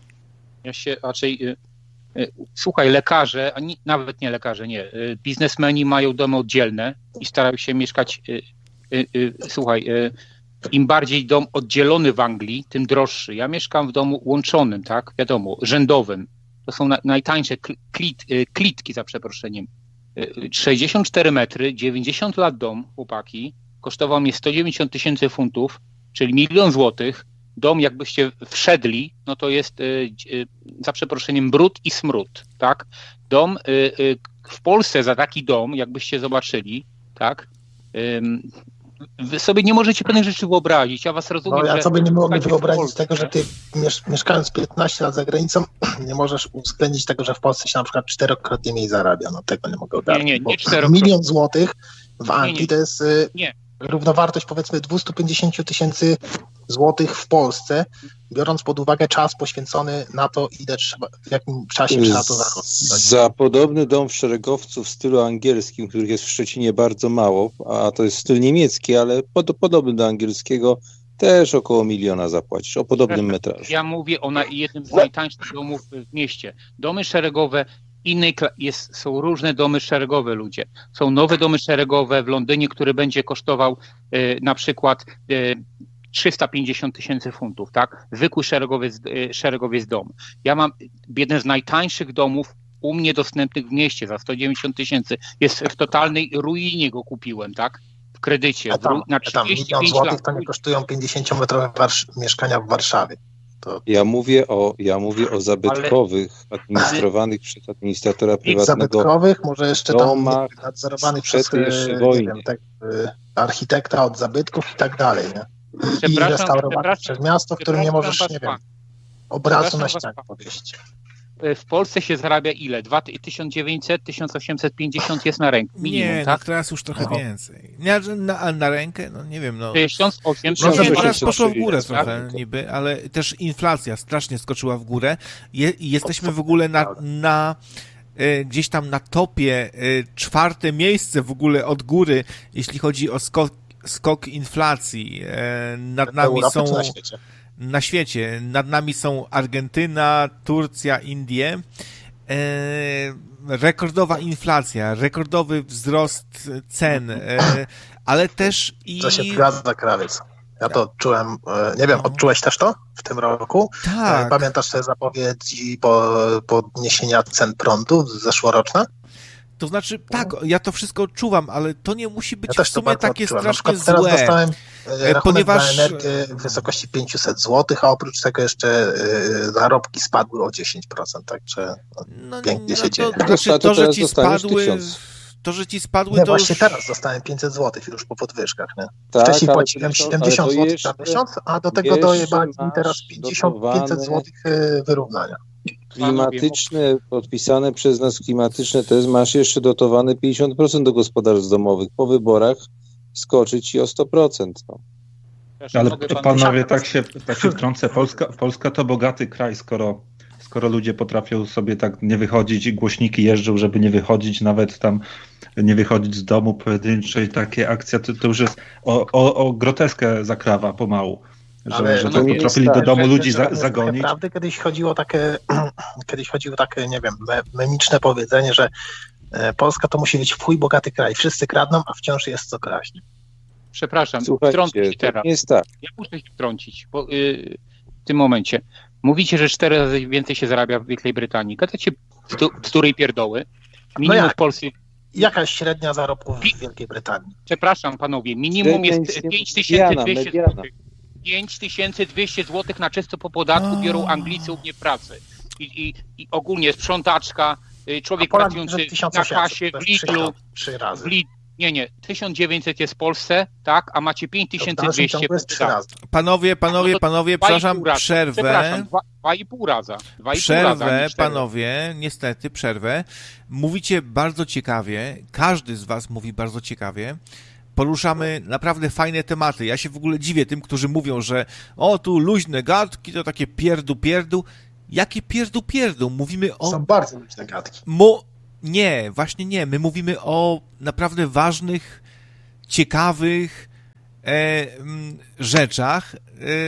Ja się raczej... y, y, Słuchaj, lekarze, a ni, nawet nie lekarze, nie, y, biznesmeni mają domy oddzielne i starają się mieszkać... y, y, y, Słuchaj, y, im bardziej dom oddzielony w Anglii, tym droższy. Ja mieszkam w domu łączonym, tak? Wiadomo, rzędowym. To są na, najtańsze kl- klit, y, klitki, za przeproszeniem. Y, sześćdziesiąt cztery metry, dziewięćdziesiąt lat dom, chłopaki. Kosztował mnie sto dziewięćdziesiąt tysięcy funtów, czyli milion złotych. Dom, jakbyście wszedli, no to jest, y, y, za przeproszeniem, brud i smród, tak? Dom y, y, w Polsce za taki dom, jakbyście zobaczyli, tak? Ym, Wy sobie nie możecie pewnych rzeczy wyobrazić. Ja was rozumiem, No ja że sobie nie mogę słuchacie w wyobrazić Polsce. tego, że ty miesz- mieszkając piętnaście lat za granicą, nie możesz uwzględnić tego, że w Polsce się na przykład czterokrotnie mniej zarabia. No tego nie mogę ogarnąć. Nie, nie, nie bo czterokrotnie. Milion złotych w Anglii Nie, nie. to jest y, Nie. równowartość powiedzmy dwieście pięćdziesiąt tysięcy złotych w Polsce, biorąc pod uwagę czas poświęcony na to, ile trzeba, w jakim czasie trzeba to zarobić. Za podobny dom w szeregowcu w stylu angielskim, których jest w Szczecinie bardzo mało, a to jest styl niemiecki, ale pod, podobny do angielskiego, też około miliona zapłacisz, o podobnym metrażu. Ja mówię o na, jednym z najtańszych domów w mieście. Domy szeregowe innej kla- jest, są różne domy szeregowe, ludzie. Są nowe domy szeregowe w Londynie, który będzie kosztował e, na przykład e, trzysta pięćdziesiąt tysięcy funtów, tak? Zwykły szeregowiec, e, szeregowiec dom. Ja mam jeden z najtańszych domów u mnie dostępnych w mieście za sto dziewięćdziesiąt tysięcy. Jest w totalnej ruinie, go kupiłem, tak? W kredycie. A W tam, ru- na a tam trzydzieści milion pięć złotych lat. to nie kosztują pięćdziesięciometrowe warsz- mieszkania w Warszawie. To Ja mówię o, ja mówię o zabytkowych, administrowanych przez administratora ich prywatnego. zabytkowych, może jeszcze tam domach nadzorowanych sprzed przez jeszcze e, wojny. nie wiem, tak, e, architekta od zabytków i tak dalej, nie? I Przepraszam, restaurowany przepraszam, przez miasto, w którym nie przepraszam możesz, was nie wiem, bardzo. obrazu na Przepraszam ścianie was powieść. W Polsce się zarabia ile? Dwa- tysiąc dziewięćset, tysiąc osiemset pięćdziesiąt jest na rękę. Minimum, Nie, tak? no teraz już trochę No. więcej. Nie, że na, na rękę, no nie wiem, no. tysiąc osiemset No, Może nie, by teraz się poszło w zaczęli górę raz, trochę tak? niby, ale też inflacja strasznie skoczyła w górę Je, i jesteśmy w ogóle na, na e, gdzieś tam na topie, e, czwarte miejsce w ogóle od góry, jeśli chodzi o skok, skok inflacji. E, nad W nami Europie są... czy na świecie? Na świecie. Nad nami są Argentyna, Turcja, Indie. E, rekordowa inflacja, rekordowy wzrost cen, e, ale też i... To się zgadza, krawiec. Ja to odczułem, e, nie wiem, odczułeś też to w tym roku? Tak. E, Pamiętasz te zapowiedzi po, podniesienia cen prądu zeszłoroczne? To znaczy, tak, ja to wszystko odczuwam, ale to nie musi być Ja w też to sumie bardzo takie odczułem. Na strasznie przykład teraz złe. dostałem e, rachunek ponieważ- za energię w wysokości pięćset złotych, a oprócz tego jeszcze e, zarobki spadły o dziesięć procent, także No, pięknie no się dzieje. to, znaczy, to, że teraz ci dostaniesz spadły, tysiąc. to, że ci spadły, Nie, to właśnie już... teraz dostałem pięćset złotych już po podwyżkach, nie? Tak, Wcześniej ale płaciłem to- ale siedemdziesiąt to złotych jeszcze- na miesiąc, a do tego jeszcze dojebali mi masz teraz pięćdziesiąt, pięćset dotowane- złotych e, wyrównania. Klimatyczne, podpisane przez nas klimatyczne test, masz jeszcze dotowane pięćdziesiąt procent do gospodarstw domowych. Po wyborach skoczy ci o sto procent. No. Ale Mogę to panu- panowie, tak się, tak się wtrącę, Polska, Polska to bogaty kraj, skoro, skoro ludzie potrafią sobie tak nie wychodzić i głośniki jeżdżą, żeby nie wychodzić, nawet tam nie wychodzić z domu pojedynczej, takie akcje, to, to już jest o, o, o groteskę zakrawa pomału, że, Ale że no to nie potrafili jest do tak, domu Że- ludzi że za, tam jest trochę zagonić. prawdy, kiedyś chodziło takie, kiedyś chodziło takie, nie wiem, me, memiczne powiedzenie, że e, Polska to musi być w chuj bogaty kraj. Wszyscy kradną, a wciąż jest co kraść. Przepraszam, Słuchajcie, wtrącę się to teraz. nie jest tak. Ja muszę się wtrącić, bo y, w tym momencie mówicie, że cztery razy więcej się zarabia w Wielkiej Brytanii. Gadacie bzdu- bzdury i pierdoły. Minimum jak? w Polsce, Jakaś średnia zarobków w Wielkiej Brytanii? przepraszam panowie, minimum Średnia jest nic nie- pięć tysięcy dwieście mediana, złotych. pięć tysięcy dwieście złotych na czysto po podatku biorą Anglicy u mnie w pracy. I, i, i ogólnie sprzątaczka, człowiek pracujący na kasie, w Lidlu, trzy razy. w Lidlu, nie, nie, tysiąc dziewięćset jest w Polsce, tak, a macie pięć tysięcy dwieście. Panowie, panowie, panowie, przepraszam, przerwę. Przepraszam, dwa, dwa i pół raza. Dwa i przerwę, pół raza, panowie, niestety, przerwę. Mówicie bardzo ciekawie, każdy z was mówi bardzo ciekawie. Poruszamy naprawdę fajne tematy. Ja się w ogóle dziwię tym, którzy mówią, że o, tu luźne gadki, to takie pierdu, pierdu. Jakie pierdu, pierdu? Mówimy o... Są bardzo luźne gadki. Mu... Nie, właśnie nie. My mówimy o naprawdę ważnych, ciekawych e, m, rzeczach e,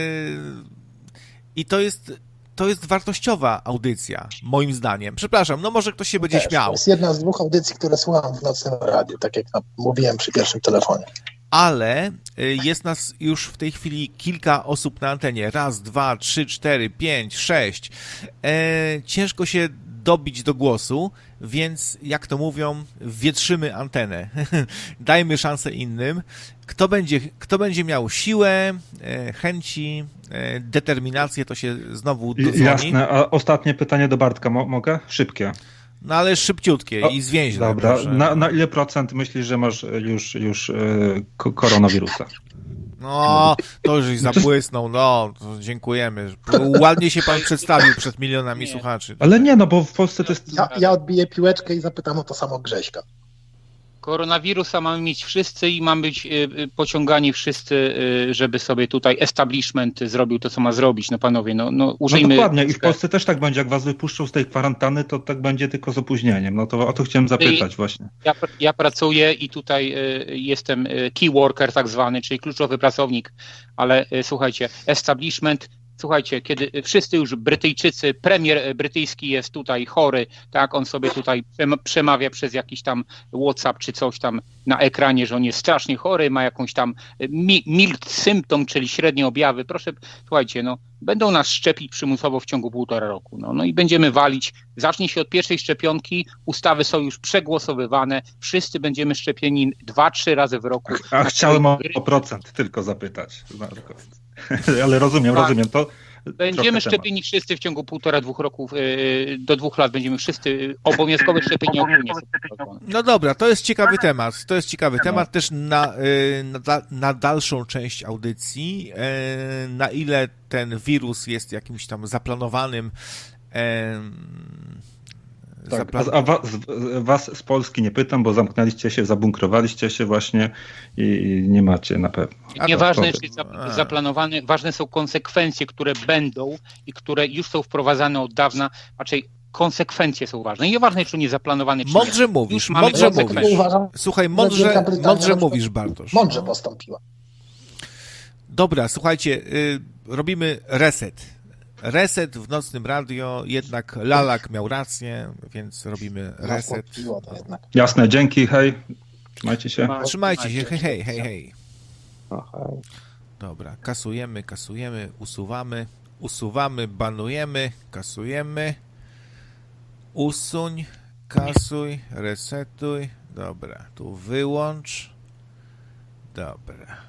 i to jest, to jest wartościowa audycja, moim zdaniem. Przepraszam, no może ktoś się będzie Też, śmiał. To jest jedna z dwóch audycji, które słucham w nocnym radiu, tak jak mówiłem przy pierwszym telefonie. Ale jest nas już w tej chwili kilka osób na antenie. Raz, dwa, trzy, cztery, pięć, sześć. E, ciężko się dobić do głosu, więc jak to mówią, wietrzymy antenę. Dajmy szansę innym. Kto będzie, kto będzie miał siłę, e, chęci, e, determinację, to się znowu dodzwoni. Jasne. A ostatnie pytanie do Bartka. Mo- mogę? Szybkie. No ale szybciutkie o, i zwięźle. Dobra. Na, na ile procent myślisz, że masz już, już yy, koronawirusa? No, to już zabłysnął, no, to dziękujemy. Ładnie się pan przedstawił przed milionami nie. słuchaczy. Ale nie, no bo w Polsce to jest... Ja, ja odbiję piłeczkę i zapytam o to samo Grześka. Koronawirusa mamy mieć wszyscy i mamy być y, pociągani wszyscy, y, żeby sobie tutaj establishment zrobił to, co ma zrobić. No panowie, no, no użyjmy... No dokładnie i w Polsce też tak będzie, jak was wypuszczą z tej kwarantanny, to tak będzie tylko z opóźnieniem. No to o to chciałem zapytać właśnie. Ja, ja pracuję i tutaj y, jestem y, key worker tak zwany, czyli kluczowy pracownik, ale y, słuchajcie, establishment... Słuchajcie, kiedy wszyscy już Brytyjczycy, premier brytyjski jest tutaj chory, tak, on sobie tutaj przemawia przez jakiś tam WhatsApp czy coś tam na ekranie, że on jest strasznie chory, ma jakąś tam mild symptom, czyli średnie objawy. Proszę, słuchajcie, no, będą nas szczepić przymusowo w ciągu półtora roku, no, no i będziemy walić. Zacznie się od pierwszej szczepionki, ustawy są już przegłosowywane, wszyscy będziemy szczepieni dwa, trzy razy w roku. A chciałem o, o procent tylko zapytać. Ale rozumiem, tak. rozumiem. To będziemy szczepieni wszyscy w ciągu półtora, dwóch roków, yy, do dwóch lat będziemy wszyscy obowiązkowe szczepienia ogólnie. No dobra, to jest ciekawy temat. To jest ciekawy temat też na, yy, na, na dalszą część audycji. Yy, na ile ten wirus jest jakimś tam zaplanowanym yy, Tak, a, a was, was z Polski nie pytam, bo zamknęliście się, zabunkrowaliście się właśnie i, i nie macie na pewno. Nieważne, czy jest zaplanowane, ważne są konsekwencje, które będą i które już są wprowadzane od dawna, raczej konsekwencje są ważne. Nieważne, czy nie zaplanowane, czy mądrze nie. Mówisz, mądrze mówisz. Uważam, słuchaj, mądrze, mądrze mówisz, Bartosz. Mądrze postąpiła. Dobra, słuchajcie, y, robimy reset. Reset w nocnym radio, jednak Lalak miał rację, więc robimy reset. Jasne, dzięki, hej. Trzymajcie się. Trzymajcie się, hej, hej, hej, hej. Dobra, kasujemy, kasujemy, usuwamy, usuwamy, banujemy, kasujemy, usuń, kasuj, resetuj, dobra, tu wyłącz, dobra,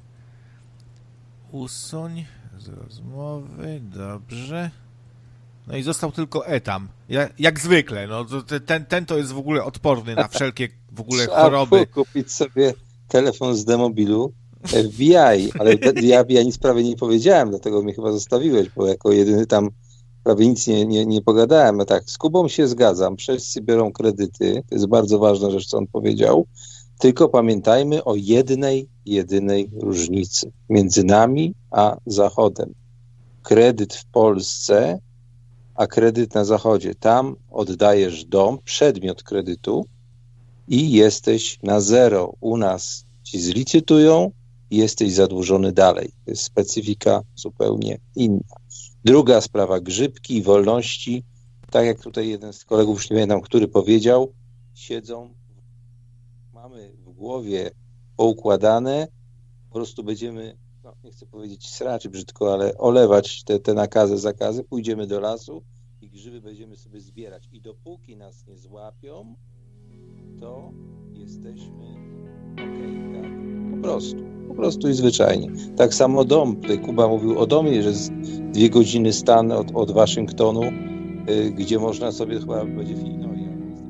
usuń z rozmowy, dobrze. No i został tylko etam. Jak, jak zwykle, no ten, ten to jest w ogóle odporny na wszelkie w ogóle choroby. Trzeba kupić sobie telefon z demobilu F B I, ale ja, ja nic prawie nie powiedziałem, dlatego mnie chyba zostawiłeś, bo jako jedyny tam prawie nic nie, nie, nie pogadałem. No tak, z Kubą się zgadzam, wszyscy biorą kredyty, to jest bardzo ważna rzecz, co on powiedział, tylko pamiętajmy o jednej, jedynej różnicy między nami a Zachodem. Kredyt w Polsce, a kredyt na Zachodzie. Tam oddajesz dom, przedmiot kredytu i jesteś na zero. U nas ci zlicytują i jesteś zadłużony dalej. To jest specyfika zupełnie inna. Druga sprawa, grzybki i wolności. Tak jak tutaj jeden z kolegów, już nie pamiętam, który powiedział, siedzą, mamy w głowie poukładane, po prostu będziemy, no nie chcę powiedzieć sraczy brzydko, ale olewać te, te nakazy, zakazy, pójdziemy do lasu i grzyby będziemy sobie zbierać. I dopóki nas nie złapią, to jesteśmy okej, okay, tak? Po prostu. Po prostu i zwyczajnie. Tak samo dom. Tutaj Kuba mówił o domie, że jest dwie godziny stan od, od Waszyngtonu, y, gdzie można sobie chyba będzie w Illinois,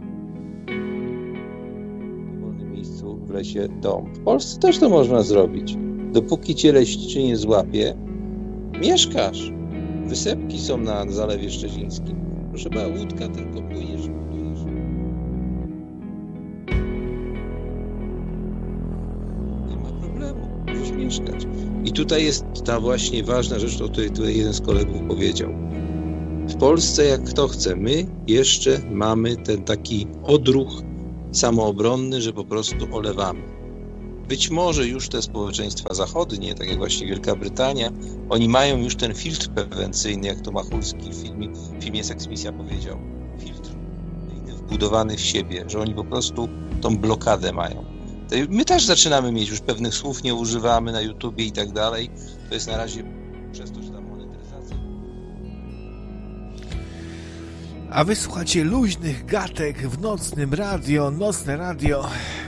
w wolnym miejscu w lesie dom. W Polsce też to można zrobić. Dopóki cię leśniczy nie złapie, mieszkasz. Wysepki są na Zalewie Szczecińskim. Proszę pana, łódka tylko płyniesz i budujesz. Nie ma problemu, możesz mieszkać. I tutaj jest ta właśnie ważna rzecz, o której tutaj jeden z kolegów powiedział. W Polsce, jak kto chce, my jeszcze mamy ten taki odruch samoobronny, że po prostu olewamy. Być może już te społeczeństwa zachodnie, tak jak właśnie Wielka Brytania, oni mają już ten filtr prewencyjny, jak to Machulski w filmie, w filmie Seks Misja powiedział. Filtr wbudowany w siebie, że oni po prostu tą blokadę mają. My też zaczynamy mieć, już pewnych słów nie używamy na YouTubie i tak dalej. To jest na razie przez to, że ta monetyzacja. A wy słuchacie luźnych gatek w nocnym radio. Nocne radio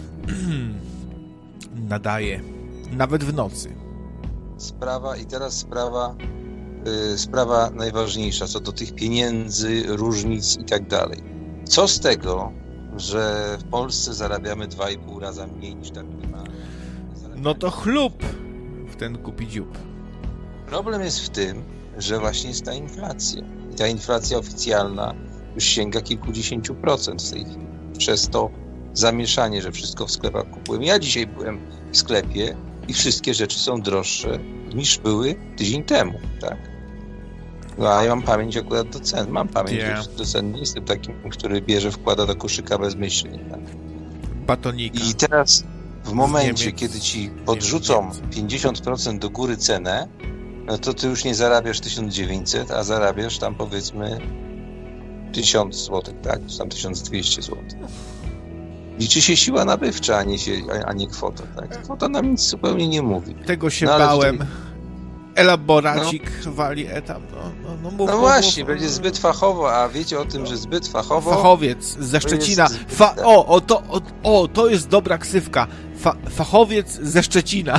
nadaje nawet w nocy. Sprawa i teraz sprawa yy, sprawa najważniejsza co do tych pieniędzy, różnic i tak dalej. Co z tego, że w Polsce zarabiamy dwa i pół raza mniej niż ta minimalna? No to chlub w ten kupi dziób. Problem jest w tym, że właśnie jest ta inflacja. I ta inflacja oficjalna już sięga kilkudziesięciu procent w tej chwili. Przez to zamieszanie, że wszystko w sklepach kupujemy. Ja dzisiaj byłem w sklepie i wszystkie rzeczy są droższe niż były tydzień temu, tak? No, a ja mam pamięć akurat do cen. Mam pamięć yeah. do cen. Nie jestem takim, który bierze, wkłada do koszyka bezmyślnie, tak? Batonika. I teraz w momencie, kiedy ci podrzucą pięćdziesiąt procent do góry cenę, no to ty już nie zarabiasz tysiąc dziewięćset, a zarabiasz tam powiedzmy tysiąc złotych, tak? Czy tam tysiąc dwieście złotych. Liczy się siła nabywcza, a nie, się, a nie kwota. Tak? Kwota nam nic zupełnie nie mówi. Tego się no, bałem. Tutaj... Elaboracik no. wali etam. No, no, no, mów, no mów, właśnie, mów, będzie mów. zbyt fachowo, a wiecie o tym, że zbyt fachowo... Fachowiec ze Szczecina. Fa- o, o, to, o, o, to jest dobra ksywka. Fa- fachowiec ze Szczecina.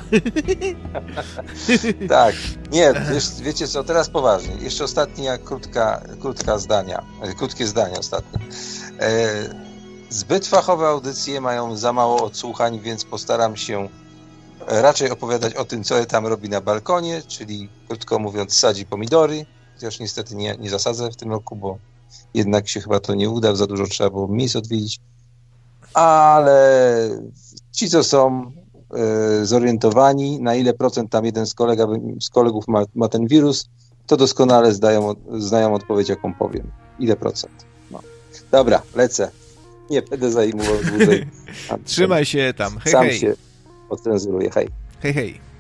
Tak. Nie, wiesz, wiecie co, teraz poważnie. Jeszcze ostatnia krótka, krótka zdania. Krótkie zdania ostatnie. E, Zbyt fachowe audycje mają za mało odsłuchań, więc postaram się raczej opowiadać o tym, co je tam robi na balkonie, czyli krótko mówiąc sadzi pomidory, chociaż niestety nie, nie zasadzę w tym roku, bo jednak się chyba to nie uda, za dużo trzeba było miejsc odwiedzić. Ale ci, co są e, zorientowani, na ile procent tam jeden z, kolega, z kolegów ma, ma ten wirus, to doskonale zdają, znają odpowiedź, jaką powiem. Ile procent? No. Dobra, lecę. Nie będę zajmował dłużej. Trzymaj się tam. Hej, Sam hej. się odcenzuruję. Hej. Hej, hej.